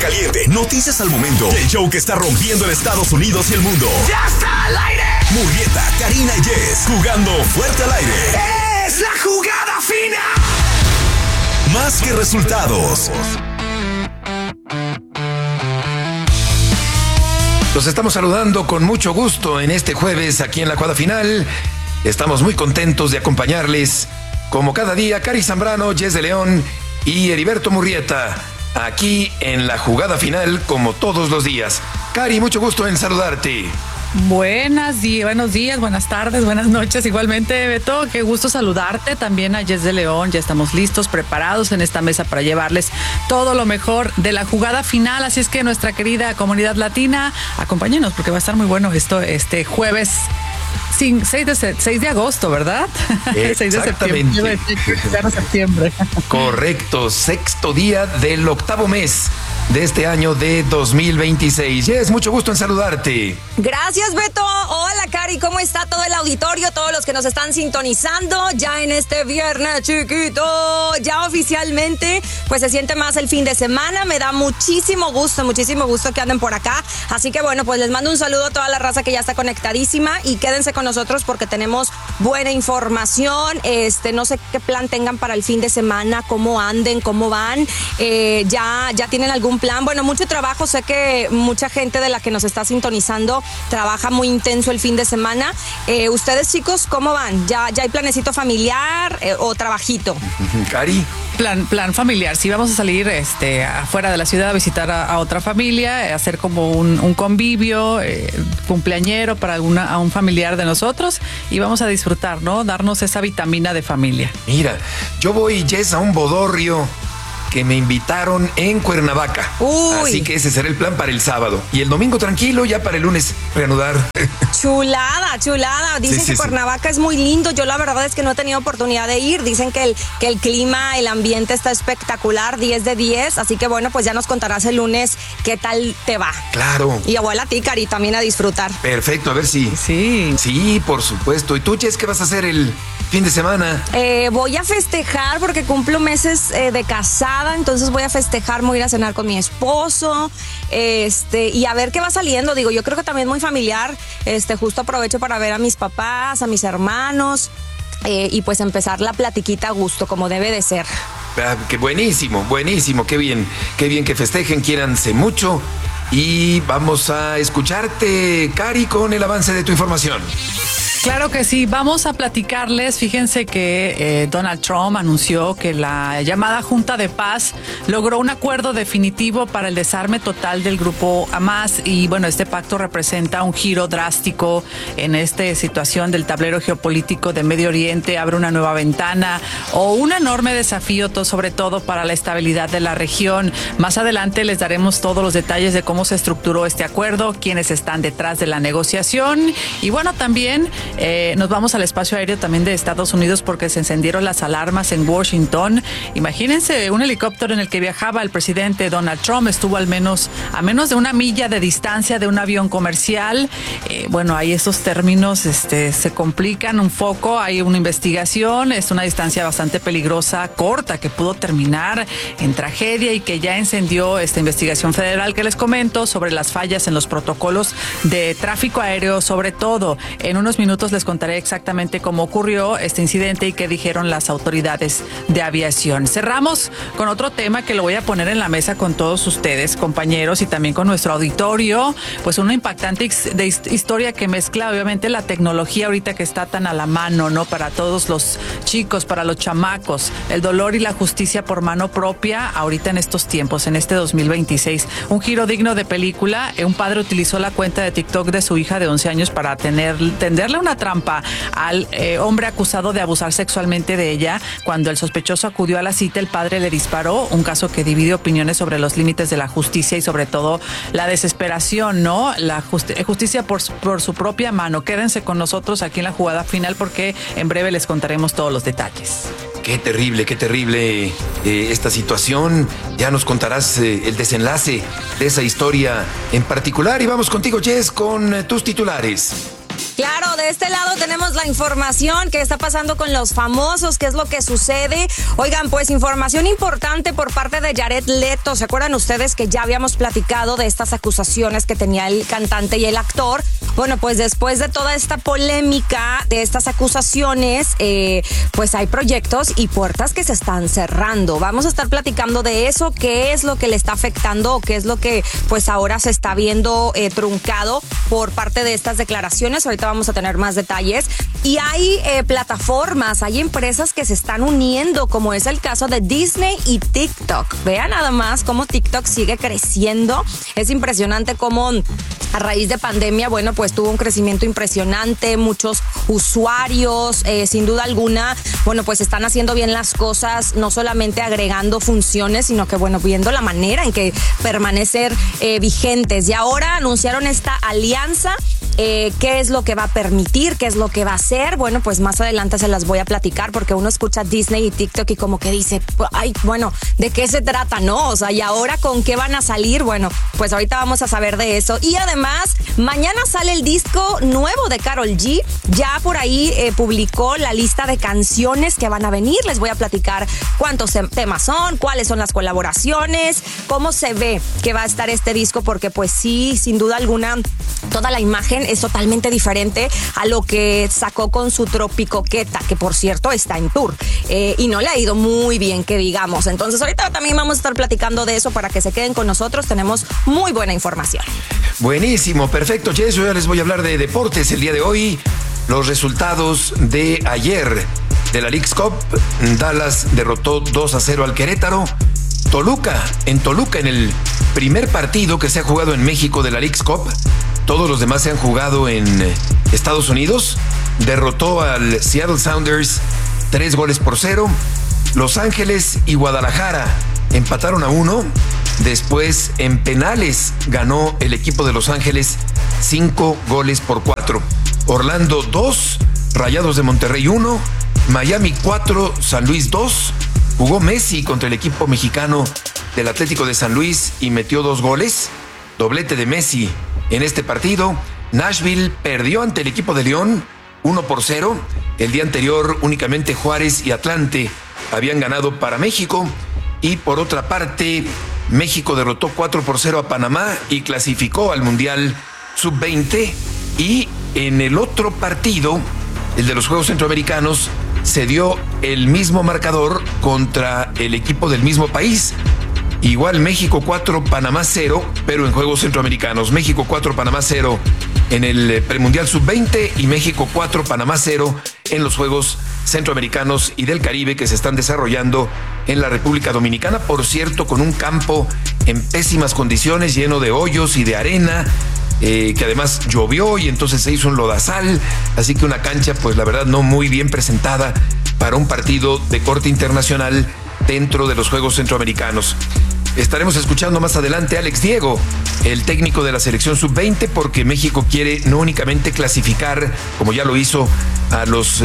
caliente, noticias al momento. El show que está rompiendo en Estados Unidos y el mundo. ¡Ya está al aire! Murrieta, Karina y Jess, jugando fuerte al aire. ¡Es la jugada fina! Más que resultados. Los estamos saludando con mucho gusto en este jueves aquí en la jugada final. Estamos muy contentos de acompañarles, como cada día, Cari Zambrano, Jess de León y Heriberto Murrieta, aquí en la jugada final, como todos los días. Cari, mucho gusto en saludarte. Buenos días, buenas tardes, buenas noches. Igualmente, Beto, qué gusto saludarte. También a Jess de León. Ya estamos listos, preparados en esta mesa para llevarles todo lo mejor de la jugada final. Así es que nuestra querida comunidad latina, acompáñenos porque va a estar muy bueno esto este jueves 6 de agosto, ¿verdad? 6 de septiembre. Correcto, sexto día del octavo mes de este año de 2026. Yes, mucho gusto en saludarte. Gracias, Beto. Hola, Cari, ¿cómo está todo el auditorio? Todos los que nos están sintonizando ya en este viernes chiquito. Ya oficialmente, pues se siente más el fin de semana. Me da muchísimo gusto que anden por acá. Así que bueno, pues les mando un saludo a toda la raza que ya está conectadísima y quédense con nosotros porque tenemos buena información. No sé qué plan tengan para el fin de semana, cómo anden, cómo van. Ya tienen algún plan. Bueno, mucho trabajo. Sé que mucha gente de la que nos está sintonizando trabaja muy intenso el fin de semana. Ustedes, chicos, ¿cómo van? ¿Ya hay planecito familiar o trabajito? Cari. Plan familiar. Sí, vamos a salir afuera de la ciudad a visitar a otra familia, hacer como un convivio cumpleañero para a un familiar de nosotros y vamos a disfrutar, ¿no? Darnos esa vitamina de familia. Mira, yo voy, Jess, a un bodorrio que me invitaron en Cuernavaca. Uy. Así que ese será el plan para el sábado. Y el domingo tranquilo, ya para el lunes reanudar. Chulada. Dicen que Cuernavaca es muy lindo. Yo la verdad es que no he tenido oportunidad de ir. Dicen que el clima, el ambiente está espectacular, 10 de 10. Así que bueno, pues ya nos contarás el lunes qué tal te va. Claro. Y abuela a ti, Cari, también a disfrutar. Perfecto, a ver si. Sí, por supuesto. ¿Y tú, Jess, qué vas a hacer el fin de semana? Voy a festejar porque cumplo meses de casada. Entonces voy a festejar, voy a ir a cenar con mi esposo, y a ver qué va saliendo. Digo, yo creo que también muy familiar, justo aprovecho para ver a mis papás, a mis hermanos, y pues empezar la platiquita a gusto, como debe de ser. Qué buenísimo, qué bien que festejen, quiéranse mucho. Y vamos a escucharte, Cari, con el avance de tu información. Claro que sí, vamos a platicarles. Fíjense que Donald Trump anunció que la llamada Junta de Paz logró un acuerdo definitivo para el desarme total del grupo Hamas y bueno, este pacto representa un giro drástico en esta situación del tablero geopolítico de Medio Oriente, abre una nueva ventana o un enorme desafío, sobre todo para la estabilidad de la región. Más adelante les daremos todos los detalles de cómo se estructuró este acuerdo, quiénes están detrás de la negociación y bueno, también nos vamos al espacio aéreo también de Estados Unidos porque se encendieron las alarmas en Washington. Imagínense, un helicóptero en el que viajaba el presidente Donald Trump estuvo a menos de una milla de distancia de un avión comercial. Bueno, ahí esos términos se complican un poco. Hay una investigación, es una distancia bastante peligrosa, corta, que pudo terminar en tragedia y que ya encendió esta investigación federal que les comento sobre las fallas en los protocolos de tráfico aéreo, sobre todo. En unos minutos les contaré exactamente cómo ocurrió este incidente y qué dijeron las autoridades de aviación. Cerramos con otro tema que lo voy a poner en la mesa con todos ustedes, compañeros, y también con nuestro auditorio. Pues una impactante historia que mezcla obviamente la tecnología ahorita que está tan a la mano, ¿no? Para todos los chicos, para los chamacos, el dolor y la justicia por mano propia ahorita en estos tiempos, en este 2026. Un giro digno de película. Un padre utilizó la cuenta de TikTok de su hija de 11 años para tenderle una trampa al hombre acusado de abusar sexualmente de ella. Cuando el sospechoso acudió a la cita, el padre le disparó, un caso que divide opiniones sobre los límites de la justicia y sobre todo la desesperación, ¿no? La justicia por su propia mano. Quédense con nosotros aquí en la jugada final porque en breve les contaremos todos los detalles. Qué terrible esta situación. Ya nos contarás el desenlace de esa historia en particular y vamos contigo, Jess, con tus titulares. Claro, de este lado tenemos la información que está pasando con los famosos, qué es lo que sucede. Oigan, pues información importante por parte de Jared Leto. ¿Se acuerdan ustedes que ya habíamos platicado de estas acusaciones que tenía el cantante y el actor? Bueno, pues después de toda esta polémica, de estas acusaciones, pues hay proyectos y puertas que se están cerrando. Vamos a estar platicando de eso, qué es lo que le está afectando o qué es lo que pues ahora se está viendo truncado por parte de estas declaraciones. Ahorita vamos a tener más detalles. Y hay plataformas, hay empresas que se están uniendo, como es el caso de Disney y TikTok. Vean nada más cómo TikTok sigue creciendo. Es impresionante cómo a raíz de pandemia, bueno, pues tuvo un crecimiento impresionante, muchos usuarios, sin duda alguna, bueno, pues están haciendo bien las cosas, no solamente agregando funciones, sino que, bueno, viendo la manera en que permanecer vigentes. Y ahora anunciaron esta alianza. ¿Qué es lo que va a permitir? ¿Qué es lo que va a hacer? Bueno, pues más adelante se las voy a platicar, porque uno escucha Disney y TikTok y como que dice, ay, bueno, ¿de qué se trata, no? O sea, ¿y ahora con qué van a salir? Bueno, pues ahorita vamos a saber de eso. Y además, mañana sale el disco nuevo de Karol G. Ya por ahí publicó la lista de canciones que van a venir. Les voy a platicar cuántos temas son, cuáles son las colaboraciones, cómo se ve que va a estar este disco, porque pues sí, sin duda alguna, toda la imagen es totalmente diferente a lo que sacó con su Tropicoqueta, que por cierto está en tour y no le ha ido muy bien, que digamos. Entonces ahorita también vamos a estar platicando de eso para que se queden con nosotros. Tenemos muy buena información. Buenísimo, perfecto, Jess. Yo ya les voy a hablar de deportes el día de hoy. Los resultados de ayer de la Leagues Cup. Dallas derrotó 2-0 al Querétaro. En Toluca, en el primer partido que se ha jugado en México de la Leagues Cup, todos los demás se han jugado en Estados Unidos, derrotó al Seattle Sounders 3-0. Los Ángeles y Guadalajara empataron a 1. Después, en penales, ganó el equipo de Los Ángeles 5-4. Orlando 2, Rayados de Monterrey 1, Miami 4, San Luis 2. Jugó Messi contra el equipo mexicano del Atlético de San Luis y metió 2 goles. Doblete de Messi en este partido. Nashville perdió ante el equipo de León 1-0. El día anterior únicamente Juárez y Atlante habían ganado para México. Y por otra parte, México derrotó 4-0 a Panamá y clasificó al Mundial Sub-20. Y en el otro partido, el de los Juegos Centroamericanos, se dio el mismo marcador contra el equipo del mismo país. Igual México 4, Panamá 0, pero en Juegos Centroamericanos. México 4, Panamá 0 en el Premundial Sub-20 y México 4, Panamá 0 en los Juegos Centroamericanos y del Caribe que se están desarrollando en la República Dominicana. Por cierto, con un campo en pésimas condiciones, lleno de hoyos y de arena, que además llovió y entonces se hizo un lodazal, así que una cancha pues la verdad no muy bien presentada para un partido de corte internacional dentro de los Juegos Centroamericanos. Estaremos escuchando más adelante a Alex Diego, el técnico de la selección sub-20, porque México quiere no únicamente clasificar, como ya lo hizo, a los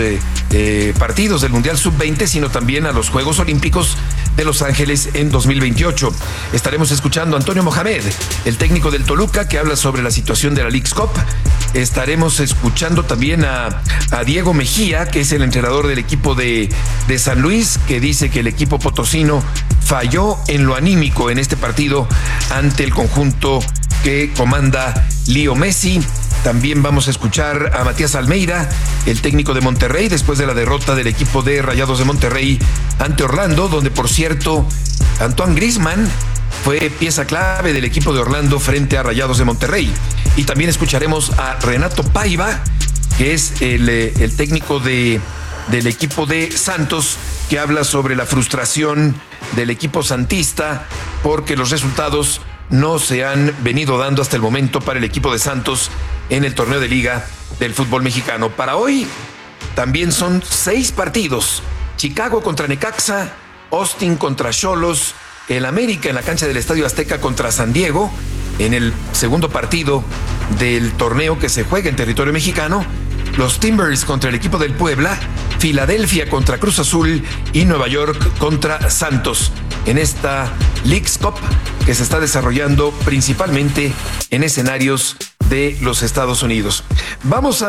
partidos del Mundial Sub-20, sino también a los Juegos Olímpicos de Los Ángeles en 2028. Estaremos escuchando a Antonio Mohamed, el técnico del Toluca, que habla sobre la situación de la Leagues Cup. Estaremos escuchando también a Diego Mejía, que es el entrenador del equipo de San Luis, que dice que el equipo potosino falló en lo anímico en este partido ante el conjunto que comanda Leo Messi. También vamos a escuchar a Matías Almeida, el técnico de Monterrey, después de la derrota del equipo de Rayados de Monterrey ante Orlando, donde por cierto Antoine Griezmann fue pieza clave del equipo de Orlando frente a Rayados de Monterrey. Y también escucharemos a Renato Paiva, que es el técnico del equipo de Santos, que habla sobre la frustración del equipo santista porque los resultados no se han venido dando hasta el momento para el equipo de Santos en el torneo de liga del fútbol mexicano. Para hoy también son 6 partidos: Chicago contra Necaxa, Austin contra Xolos, el América en la cancha del Estadio Azteca contra San Diego en el segundo partido del torneo que se juega en territorio mexicano, los Timbers contra el equipo del Puebla, Filadelfia contra Cruz Azul y Nueva York contra Santos en esta Leagues Cup que se está desarrollando principalmente en escenarios de los Estados Unidos. Vamos a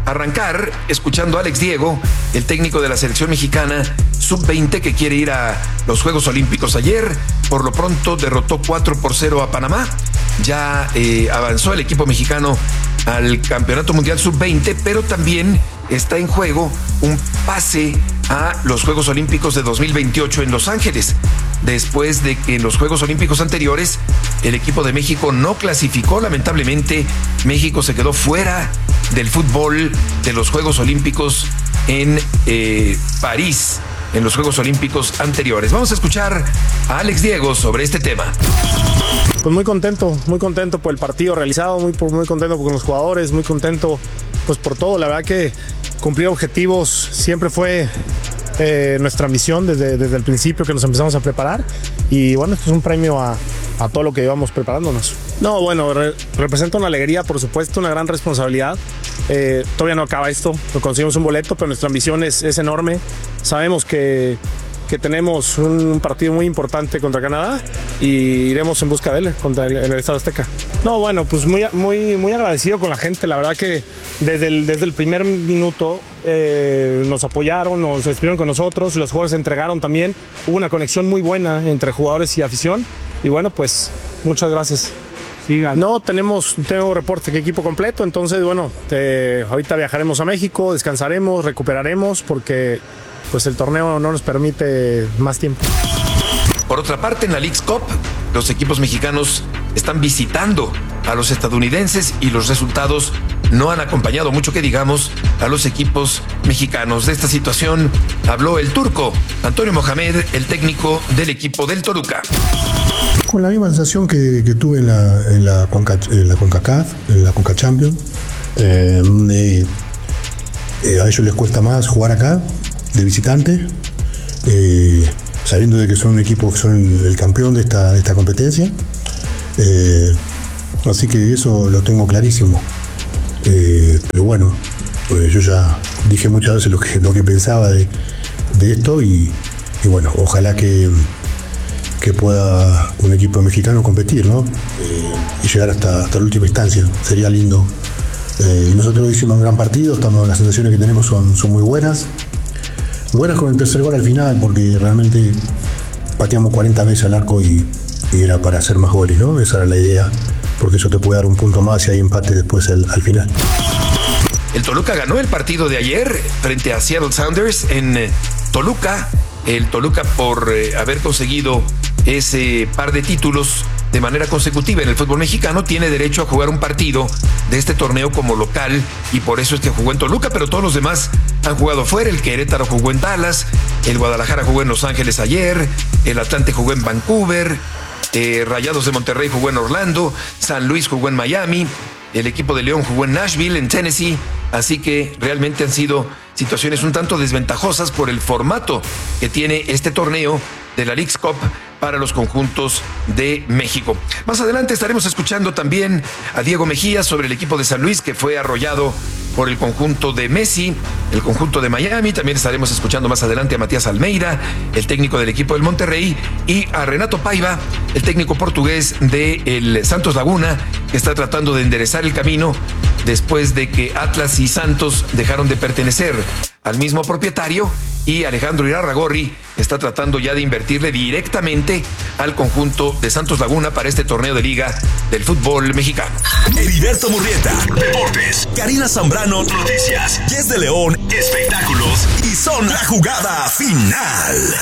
arrancar escuchando a Alex Diego, el técnico de la selección mexicana sub-20 que quiere ir a los Juegos Olímpicos. Ayer, por lo pronto, derrotó 4-0 a Panamá. Ya avanzó el equipo mexicano al Campeonato Mundial Sub-20, pero también está en juego un pase a los Juegos Olímpicos de 2028 en Los Ángeles, después de que en los Juegos Olímpicos anteriores el equipo de México no clasificó. Lamentablemente, México se quedó fuera del fútbol de los Juegos Olímpicos en París, en los Juegos Olímpicos anteriores. Vamos a escuchar a Alex Diego sobre este tema. Pues muy contento por el partido realizado, muy contento con los jugadores, muy contento pues por todo. La verdad que cumplir objetivos siempre fue nuestra misión desde el principio que nos empezamos a preparar, y bueno, esto es un premio a todo lo que llevamos preparándonos. No, bueno, representa una alegría, por supuesto, una gran responsabilidad. Todavía no acaba esto, no conseguimos un boleto, pero nuestra ambición es enorme. Sabemos que tenemos un partido muy importante contra Canadá y iremos en busca de él en el Estadio Azteca. No, bueno, pues muy agradecido con la gente. La verdad que desde el primer minuto nos apoyaron, nos estuvieron con nosotros, los jugadores se entregaron también. Hubo una conexión muy buena entre jugadores y afición. Y bueno, pues muchas gracias. Sigan. No, tengo reporte de equipo completo, entonces bueno, ahorita viajaremos a México, descansaremos, recuperaremos, porque pues el torneo no nos permite más tiempo. Por otra parte, en la Leagues Cup, los equipos mexicanos están visitando a los estadounidenses y los resultados no han acompañado mucho que digamos a los equipos mexicanos. De esta situación habló el turco Antonio Mohamed, el técnico del equipo del Toluca. Con la misma sensación que tuve en la CONCACAF, en la CONCA Champions. A ellos les cuesta más jugar acá de visitante, sabiendo de que son un equipo que son el campeón de esta competencia. Así que eso lo tengo clarísimo. Pero bueno, pues yo ya dije muchas veces lo que pensaba de esto, y bueno, ojalá que pueda un equipo mexicano competir, ¿no? Y llegar hasta la última instancia. Sería lindo. Y nosotros hicimos un gran partido, las sensaciones que tenemos son muy buenas. Buenas con el tercer gol al final, porque realmente pateamos 40 veces al arco y era para hacer más goles, ¿no? Esa era la idea, porque eso te puede dar un punto más y hay empate después al final. El Toluca ganó el partido de ayer frente a Seattle Sounders en Toluca. El Toluca, por haber conseguido ese par de títulos de manera consecutiva en el fútbol mexicano, tiene derecho a jugar un partido de este torneo como local, y por eso es que jugó en Toluca, pero todos los demás han jugado fuera. El Querétaro jugó en Dallas, el Guadalajara jugó en Los Ángeles ayer, el Atlante jugó en Vancouver, Rayados de Monterrey jugó en Orlando, San Luis jugó en Miami, el equipo de León jugó en Nashville, en Tennessee. Así que realmente han sido situaciones un tanto desventajosas por el formato que tiene este torneo de la Leagues Cup para los conjuntos de México. Más adelante estaremos escuchando también a Diego Mejía sobre el equipo de San Luis, que fue arrollado por el conjunto de Messi, el conjunto de Miami. También estaremos escuchando más adelante a Matías Almeida, el técnico del equipo del Monterrey, y a Renato Paiva, el técnico portugués del Santos Laguna, que está tratando de enderezar el camino después de que Atlas y Santos dejaron de pertenecer al mismo propietario, y Alejandro Irarrágorri está tratando ya de invertirle directamente al conjunto de Santos Laguna para este torneo de liga del fútbol mexicano. Heriberto Murrieta, deportes. Karina Zambrano, noticias. Jess de León, espectáculos. Y son la jugada final.